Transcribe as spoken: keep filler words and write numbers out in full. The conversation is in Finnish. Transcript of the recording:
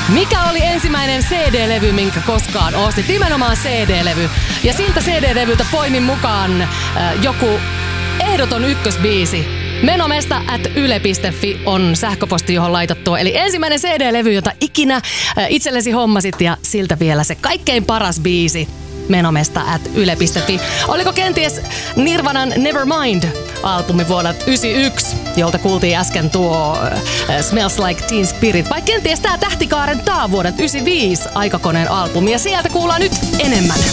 Mikä oli ensimmäinen C D-levy, minkä koskaan ostit? Nimenomaan C D-levy. Ja siltä C D-levyltä poimin mukaan äh, joku ehdoton ykkösbiisi. Menomesta at yle piste fi on sähköposti, johon laitattua. Eli ensimmäinen C D-levy, jota ikinä äh, itsellesi hommasit, ja siltä vielä se kaikkein paras biisi. Menomesta at yle piste fi. Oliko kenties Nirvanan Nevermind-albumi vuodelta yhdeksänkymmentäyksi, jolta kuultiin äsken tuo uh, Smells Like Teen Spirit, vai kenties tää Tähtikaaren taa vuodelta yhdeksänkymmentäviisi aikakoneen albumi, ja sieltä kuullaan nyt enemmän.